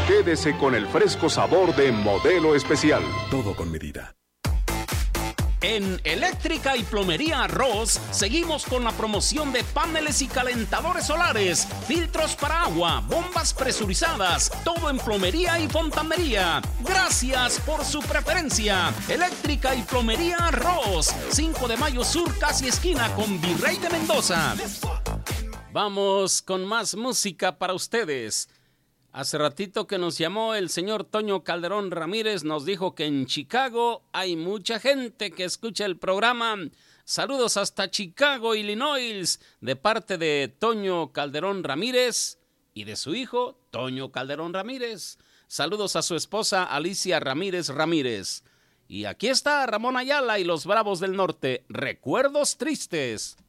Quédese con el fresco sabor de Modelo Especial. Todo con medida. En Eléctrica y Plomería Ross seguimos con la promoción de paneles y calentadores solares, filtros para agua, bombas presurizadas, todo en plomería y fontanería. Gracias por su preferencia. Eléctrica y Plomería Ross, 5 de Mayo Sur, casi esquina con Virrey de Mendoza. Vamos con más música para ustedes. Hace ratito que nos llamó el señor Toño Calderón Ramírez, nos dijo que en Chicago hay mucha gente que escucha el programa. Saludos hasta Chicago, Illinois, de parte de Toño Calderón Ramírez y de su hijo, Toño Calderón Ramírez. Saludos a su esposa, Alicia Ramírez Ramírez. Y aquí está Ramón Ayala y los Bravos del Norte, Recuerdos Tristes.